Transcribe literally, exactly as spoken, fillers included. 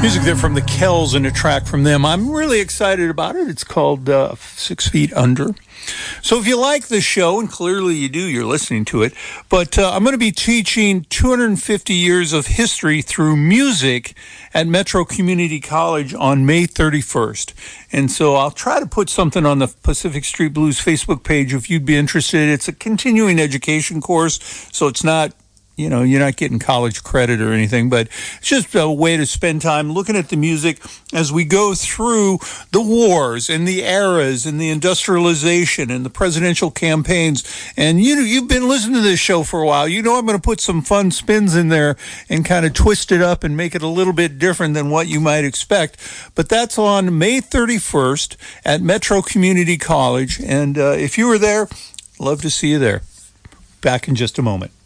Music there from the Kells and a track from them. I'm really excited about it. It's called uh, Six Feet Under. So if you like the show, and clearly you do, you're listening to it, but uh, I'm going to be teaching two hundred fifty years of history through music at Metro Community College on May thirty-first. And so I'll try to put something on the Pacific Street Blues Facebook page if you'd be interested. It's a continuing education course, so it's not, you know, you're not getting college credit or anything, but it's just a way to spend time looking at the music as we go through the wars and the eras and the industrialization and the presidential campaigns. And you, you've been listening to this show for a while. You know I'm going to put some fun spins in there and kind of twist it up and make it a little bit different than what you might expect. But that's on May thirty-first at Metro Community College. And uh, if you were there, love to see you there. Back in just a moment.